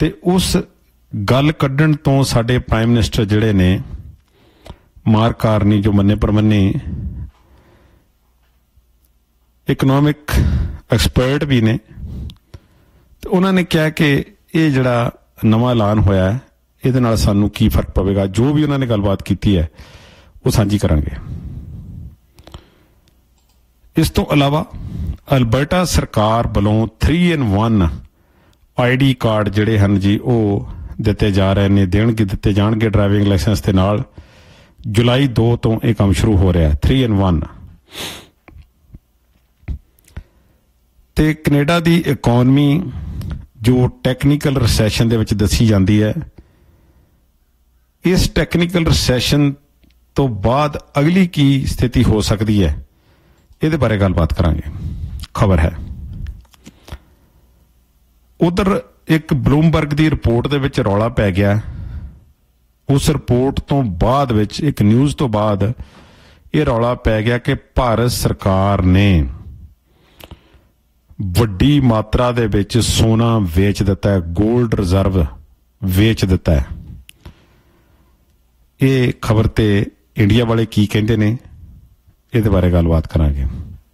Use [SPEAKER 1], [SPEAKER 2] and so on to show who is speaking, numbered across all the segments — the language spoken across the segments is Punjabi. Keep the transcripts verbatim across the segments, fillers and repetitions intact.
[SPEAKER 1] ਤੇ ਉਸ ਗੱਲ ਕੱਢਣ ਤੋਂ ਸਾਡੇ ਪ੍ਰਾਈਮ ਮਿਨਿਸਟਰ ਜਿਹੜੇ ਨੇ ਮਾਰ ਕਾਰਨੀ ਜੋ ਮੰਨੇ ਪ੍ਰਮੰਨੇ ਇਕਨੋਮਿਕ ਐਕਸਪਰਟ ਵੀ ਨੇ, ਤੇ ਉਹਨਾਂ ਨੇ ਕਿਹਾ ਕਿ ਇਹ ਜਿਹੜਾ ਨਵਾਂ ਐਲਾਨ ਹੋਇਆ ਇਹਦੇ ਨਾਲ ਸਾਨੂੰ ਕੀ ਫਰਕ ਪਵੇਗਾ। ਜੋ ਵੀ ਉਹਨਾਂ ਨੇ ਗੱਲਬਾਤ ਕੀਤੀ ਹੈ ਉਹ ਸਾਂਝੀ ਕਰਾਂਗੇ। ਇਸ ਤੋਂ ਇਲਾਵਾ ਅਲਬਰਟਾ ਸਰਕਾਰ ਵੱਲੋਂ three in one I D card ਜਿਹੜੇ ਹਨ ਜੀ ਉਹ ਦਿੱਤੇ ਜਾ ਰਹੇ ਨੇ, ਦੇਣਗੇ ਦਿੱਤੇ ਜਾਣਗੇ ਡਰਾਈਵਿੰਗ ਲਾਇਸੈਂਸ ਦੇ ਨਾਲ। ਜੁਲਾਈ ਦੋ ਤੋਂ ਇਹ ਕੰਮ ਸ਼ੁਰੂ ਹੋ ਰਿਹਾ ਥ੍ਰੀ ਇਨ ਵਨ। ਤੇ ਕੈਨੇਡਾ ਦੀ ਇਕੋਨਮੀ ਜੋ ਟੈਕਨੀਕਲ ਰਿਸੈਸ਼ਨ ਦੇ ਵਿੱਚ ਦੱਸੀ ਜਾਂਦੀ ਹੈ, ਇਸ ਟੈਕਨੀਕਲ ਰਿਸੈਸ਼ਨ ਤੋਂ ਬਾਅਦ ਅਗਲੀ ਕੀ ਸਥਿਤੀ ਹੋ ਸਕਦੀ ਹੈ ਇਹਦੇ ਬਾਰੇ ਗੱਲਬਾਤ ਕਰਾਂਗੇ। ਖਬਰ ਹੈ ਉਧਰ ਇੱਕ ਬਲੂਮਬਰਗ ਦੀ ਰਿਪੋਰਟ ਦੇ ਵਿੱਚ ਰੌਲਾ ਪੈ ਗਿਆ। ਉਸ ਰਿਪੋਰਟ ਤੋਂ ਬਾਅਦ ਵਿੱਚ ਇੱਕ ਨਿਊਜ਼ ਤੋਂ ਬਾਅਦ ਇਹ ਰੌਲਾ ਪੈ ਗਿਆ ਕਿ ਭਾਰਤ ਸਰਕਾਰ ਨੇ ਵੱਡੀ ਮਾਤਰਾ ਦੇ ਵਿੱਚ ਸੋਨਾ ਵੇਚ ਦਿੱਤਾ ਹੈ, ਗੋਲਡ ਰਿਜ਼ਰਵ ਵੇਚ ਦਿੱਤਾ ਹੈ। ਇਹ ਖਬਰ ਤੇ ਇੰਡੀਆ ਵਾਲੇ ਕੀ ਕਹਿੰਦੇ ਨੇ ਇਹਦੇ ਬਾਰੇ ਗੱਲਬਾਤ ਕਰਾਂਗੇ।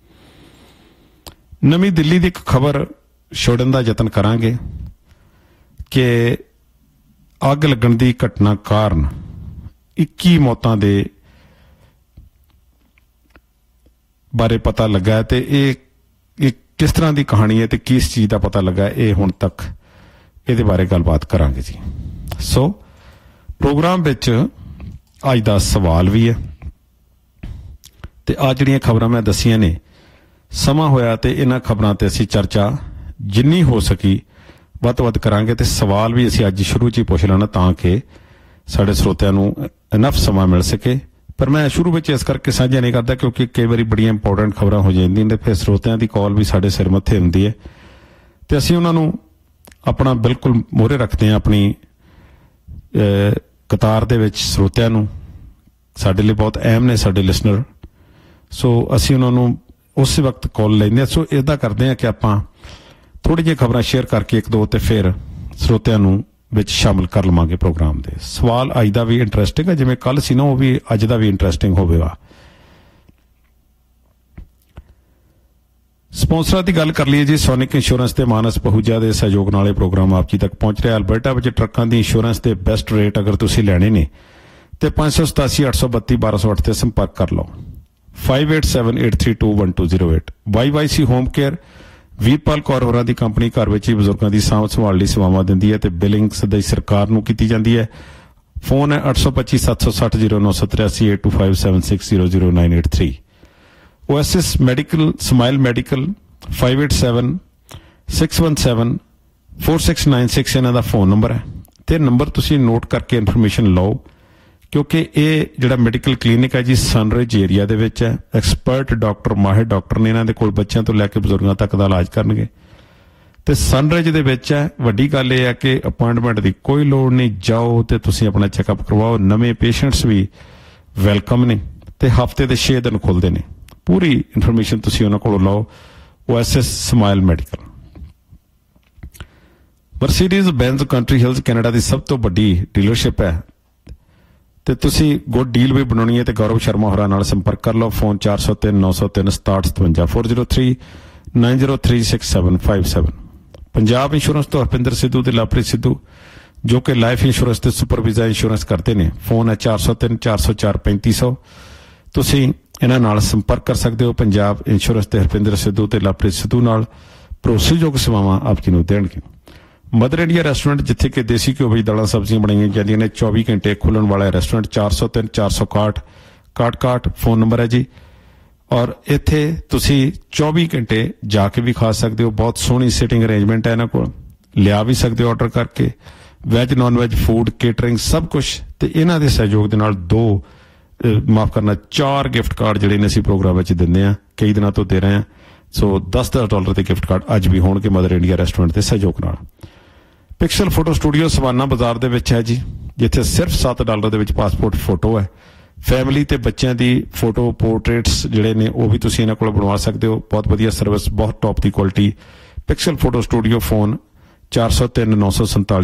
[SPEAKER 1] ਨਵੀਂ ਦਿੱਲੀ ਦੀ ਇੱਕ ਖਬਰ ਛੋੜਨ ਦਾ ਯਤਨ ਕਰਾਂਗੇ ਕਿ ਅੱਗ ਲੱਗਣ ਦੀ ਘਟਨਾ ਕਾਰਨ ਇੱਕੀ ਮੌਤਾਂ ਦੇ ਬਾਰੇ ਪਤਾ ਲੱਗਾ ਤੇ ਇਹ ਇਹ ਕਿਸ ਤਰ੍ਹਾਂ ਦੀ ਕਹਾਣੀ ਹੈ ਤੇ ਕਿਸ ਚੀਜ਼ ਦਾ ਪਤਾ ਲੱਗਾ, ਇਹ ਹੁਣ ਤੱਕ ਇਹਦੇ ਬਾਰੇ ਗੱਲਬਾਤ ਕਰਾਂਗੇ ਜੀ। ਸੋ ਪ੍ਰੋਗਰਾਮ ਵਿੱਚ ਅੱਜ ਦਾ ਸਵਾਲ ਵੀ ਹੈ ਤੇ ਆ ਜਿਹੜੀਆਂ ਖਬਰਾਂ ਮੈਂ ਦੱਸੀਆਂ ਨੇ, ਸਮਾਂ ਹੋਇਆ ਤੇ ਇਹਨਾਂ ਖਬਰਾਂ ਤੇ ਅਸੀਂ ਚਰਚਾ ਜਿੰਨੀ ਹੋ ਸਕੀ ਵੱਧ ਤੋਂ ਵੱਧ ਕਰਾਂਗੇ। ਤੇ ਸਵਾਲ ਵੀ ਅਸੀਂ ਅੱਜ ਸ਼ੁਰੂ 'ਚ ਹੀ ਪੁੱਛ ਲੈਣਾ ਤਾਂ ਕਿ ਸਾਡੇ ਸਰੋਤਿਆਂ ਨੂੰ ਇਨਫ ਸਮਾਂ ਮਿਲ ਸਕੇ। ਪਰ ਮੈਂ ਸ਼ੁਰੂ ਵਿੱਚ ਇਸ ਕਰਕੇ ਸਾਂਝਾ ਨਹੀਂ ਕਰਦਾ ਕਿਉਂਕਿ ਕਈ ਵਾਰੀ ਬੜੀਆਂ ਇੰਪੋਰਟੈਂਟ ਖਬਰਾਂ ਹੋ ਜਾਂਦੀਆਂ ਨੇ, ਫਿਰ ਸਰੋਤਿਆਂ ਦੀ ਕਾਲ ਵੀ ਸਾਡੇ ਸਿਰ ਮੱਥੇ ਹੁੰਦੀ ਹੈ ਤੇ ਅਸੀਂ ਉਹਨਾਂ ਨੂੰ ਆਪਣਾ ਬਿਲਕੁਲ ਮੋਹਰੇ ਰੱਖਦੇ ਹਾਂ ਆਪਣੀ ਕਤਾਰ ਦੇ ਵਿੱਚ। ਸਰੋਤਿਆਂ ਨੂੰ ਸਾਡੇ ਲਈ ਬਹੁਤ ਅਹਿਮ ਨੇ ਸਾਡੇ ਲਿਸਨਰ, ਸੋ ਅਸੀਂ ਉਹਨਾਂ ਨੂੰ ਉਸੇ ਵਕਤ ਕਾਲ ਲੈਂਦੇ ਹਾਂ। ਸੋ ਇੱਦਾਂ ਕਰਦੇ ਹਾਂ ਕਿ ਆਪਾਂ ਥੋੜ੍ਹੀ ਜਿਹੀ ਖਬਰਾਂ ਸ਼ੇਅਰ ਕਰਕੇ ਇੱਕ ਦੋ ਤੇ ਫਿਰ ਸਰੋਤਿਆਂ ਨੂੰ ਵਿੱਚ ਸ਼ਾਮਲ ਕਰ ਲਵਾਂਗੇ ਪ੍ਰੋਗਰਾਮ ਦੇ। ਸਵਾਲ ਅੱਜ ਦਾ ਵੀ ਇੰਟਰਸਟਿੰਗ ਹੈ, ਜਿਵੇਂ ਕੱਲ ਸੀ ਨਾ ਉਹ ਵੀ ਅੱਜ ਦਾ ਵੀ ਇੰਟਰਸਟਿੰਗ ਹੋਵੇਗਾ। ਸਪਾਂਸਰਾਂ ਦੀ ਗੱਲ ਕਰ ਲਈਏ ਜੀ। ਸੋਨਿਕ ਇੰਸ਼ੋਰੈਂਸ ਤੇ ਮਾਨਸ ਪਹੂਜਾ ਦੇ ਸਹਿਯੋਗ ਨਾਲ ਇਹ ਪ੍ਰੋਗਰਾਮ ਆਪ ਜੀ ਤੱਕ ਪਹੁੰਚ ਰਿਹਾ। ਅਲਬਰਟਾ ਵਿੱਚ ਟਰੱਕਾਂ ਦੀ ਇੰਸ਼ੋਰੈਂਸ ਦੇ ਬੈਸਟ ਰੇਟ ਅਗਰ ਤੁਸੀਂ ਲੈਣੇ ਨੇ ਤੇ ਪੰਜ ਸੌ ਸਤਾਸੀ ਅੱਠ ਸੌ ਬੱਤੀ ਬਾਰਾਂ ਸੌ ਅੱਠ ਤੇ ਸੰਪਰਕ ਕਰ ਲਓ। Five eight seven eight three two one two zero eight. Why Y C home care Veerpal Kaur ਹੋਰਾਂ ਦੀ ਕੰਪਨੀ ਘਰ ਵਿੱਚ ਹੀ ਬਜ਼ੁਰਗਾਂ ਦੀ ਸਾਂਭ ਸੰਭਾਲ ਲਈ ਸੇਵਾਵਾਂ ਦਿੰਦੀ ਹੈ ਤੇ ਬਿਲਿੰਗ ਸਦਾਈ ਸਰਕਾਰ ਨੂੰ ਕੀਤੀ ਜਾਂਦੀ ਹੈ। ਫੋਨ ਹੈ ਅੱਠ ਸੌ ਪੱਚੀ ਸੱਤ ਸੌ ਸੱਠ ਜ਼ੀਰੋ ਨੌ ਸੌ ਤਰਿਆਸੀ eight two five seven six zero zero nine eight three. OSS medical smile medical five eight seven six one seven four six nine six ਇਹਨਾਂ ਦਾ ਫੋਨ ਨੰਬਰ ਹੈ ਤੇ ਨੰਬਰ ਤੁਸੀਂ ਨੋਟ ਕਰਕੇ ਇਨਫੋਰਮੇਸ਼ਨ ਲਓ ਕਿਉਂਕਿ ਇਹ ਜਿਹੜਾ ਮੈਡੀਕਲ ਕਲੀਨਿਕ ਹੈ ਜੀ ਸਨਰਾਈਜ਼ ਏਰੀਆ ਦੇ ਵਿੱਚ ਹੈ। ਐਕਸਪਰਟ ਡਾਕਟਰ ਮਾਹਿਰ ਡਾਕਟਰ ਨੇ ਇਹਨਾਂ ਦੇ ਕੋਲ ਬੱਚਿਆਂ ਤੋਂ ਲੈ ਕੇ ਬਜ਼ੁਰਗਾਂ ਤੱਕ ਦਾ ਇਲਾਜ ਕਰਨਗੇ ਤੇ ਸਨਰਾਈਜ਼ ਦੇ ਵਿੱਚ ਹੈ। ਵੱਡੀ ਗੱਲ ਇਹ ਹੈ ਕਿ ਅਪਾਇੰਟਮੈਂਟ ਦੀ ਕੋਈ ਲੋੜ ਨਹੀਂ, ਜਾਓ ਤੇ ਤੁਸੀਂ ਆਪਣਾ ਚੈੱਕਅਪ ਕਰਵਾਓ। ਨਵੇਂ ਪੇਸ਼ੈਂਟਸ ਵੀ ਵੈਲਕਮ ਨੇ ਤੇ ਹਫ਼ਤੇ ਦੇ ਛੇ ਦਿਨ ਖੁੱਲ੍ਹਦੇ ਨੇ। ਪੂਰੀ ਇਨਫੋਰਮੇਸ਼ਨ ਤੁਸੀਂ ਉਹਨਾਂ ਕੋਲੋਂ ਲਓ। O S S smile medical. Mercedes ਬੈਂਜ਼ country Hills Canada ਦੀ ਸਭ ਤੋਂ ਵੱਡੀ ਡੀਲਰਸ਼ਿਪ ਹੈ ਤੇ ਤੁਸੀਂ ਗੁੱਡ ਡੀਲ ਵੀ ਬਣਾਉਣੀ ਹੈ ਤੇ ਗੌਰਵ ਸ਼ਰਮਾ ਹੋਰਾਂ ਨਾਲ ਸੰਪਰਕ ਕਰ ਲਓ। ਫੋਨ ਚਾਰ ਸੌ ਤਿੰਨ ਨੌ ਸੌ ਤਿੰਨ ਸਤਾਹਠ ਸਤਵੰਜਾ four zero three nine zero three six seven five seven. Punjab insurance ਤੋਂ ਹਰਪਿੰਦਰ ਸਿੱਧੂ ਤੇ ਲਵਪ੍ਰੀਤ ਸਿੱਧੂ ਜੋ ਕਿ ਲਾਈਫ ਇੰਸ਼ੋਰੈਂਸ ਤੇ ਸੁਪਰ ਵੀਜ਼ਾ ਇੰਸ਼ੋਰੈਂਸ ਕਰਦੇ ਨੇ। ਫੋਨ ਹੈ ਚਾਰ ਸੌ ਤਿੰਨ ਚਾਰ ਸੌ ਚਾਰ ਪੈਂਤੀ ਸੌ। ਤੁਸੀਂ ਇਹਨਾਂ ਨਾਲ ਸੰਪਰਕ ਕਰ ਸਕਦੇ ਹੋ। ਪੰਜਾਬ ਇੰਸ਼ੋਰੈਂਸ ਤੇ ਹਰਪਿੰਦਰ ਸਿੱਧੂ ਤੇ ਲਵਪ੍ਰੀਤ ਸਿੱਧੂ ਨਾਲ ਭਰੋਸੇਯੋਗ ਸੇਵਾਵਾਂ ਆਪ ਜੀ ਨੂੰ ਦੇਣਗੇ। ਮਦਰ ਇੰਡੀਆ ਰੈਸਟੋਰੈਂਟ ਜਿੱਥੇ ਕਿ ਦੇਸੀ ਘਿਓ ਵਿੱਚ ਦਾਲਾਂ ਸਬਜ਼ੀਆਂ ਬਣਾਈਆਂ ਜਾਂਦੀਆਂ ਨੇ, ਚੌਵੀ ਘੰਟੇ ਖੁੱਲਣ ਵਾਲਾ ਰੈਸਟੋਰੈਂਟ। ਚਾਰ ਸੌ ਤਿੰਨ ਚਾਰ ਸੌ ਇਕਾਹਠ ਇਕਾਹਠ ਇਕਾਹਠ ਫੋਨ ਨੰਬਰ ਹੈ ਜੀ। ਔਰ ਇੱਥੇ ਤੁਸੀਂ ਚੌਵੀ ਘੰਟੇ ਜਾ ਕੇ ਵੀ ਖਾ ਸਕਦੇ ਹੋ। ਬਹੁਤ ਸੋਹਣੀ ਸਿਟਿੰਗ ਅਰੇਂਜਮੈਂਟ ਹੈ ਇਹਨਾਂ ਕੋਲ, ਲਿਆ ਵੀ ਸਕਦੇ ਹੋ ਆਰਡਰ ਕਰਕੇ। Veg non veg food catering ਸਭ ਕੁਛ। ਤੇ ਇਹਨਾਂ ਦੇ ਸਹਿਯੋਗ ਦੇ ਨਾਲ ਦੋ ਮਾਫ ਕਰਨਾ ਚਾਰ ਗਿਫਟ ਕਾਰਡ ਜਿਹੜੇ ਨੇ ਅਸੀਂ ਪ੍ਰੋਗਰਾਮ ਵਿੱਚ ਦਿੰਦੇ ਹਾਂ, ਕਈ ਦਿਨਾਂ ਤੋਂ ਦੇ ਰਹੇ ਹਾਂ। ਸੋ ਦਸ ਦਸ ਡਾਲਰ ਦੇ ਗਿਫਟ ਕਾਰਡ ਅੱਜ ਵੀ ਹੋਣਗੇ ਮਦਰ ਇੰਡੀਆ ਰੈਸਟੋਰੈਂਟ ਦੇ ਸਹਿਯੋਗ ਨਾਲ। ਪਿਕਸਲ ਫੋਟੋ ਸਟੂਡੀਓ ਸਵਾਨਾ ਬਾਜ਼ਾਰ ਦੇ ਵਿੱਚ ਹੈ ਜੀ, ਜਿੱਥੇ ਸਿਰਫ ਸੱਤ ਡਾਲਰ ਦੇ ਵਿੱਚ ਪਾਸਪੋਰਟ ਫੋਟੋ ਹੈ। ਫੈਮਿਲੀ ਤੇ ਬੱਚਿਆਂ ਦੀ ਫੋਟੋ ਪੋਰਟਰੇਟਸ ਜਿਹੜੇ ਨੇ ਉਹ ਵੀ ਤੁਸੀਂ ਇਹਨਾਂ ਕੋਲ ਬਣਵਾ ਸਕਦੇ ਹੋ। ਬਹੁਤ ਵਧੀਆ ਸਰਵਿਸ, ਬਹੁਤ ਟੌਪ ਦੀ quality. Pixel photo studio. Phone ਚਾਰ ਸੌ ਤਿੰਨ ਨੌ ਸੌ ਸੰਤਾਲੀ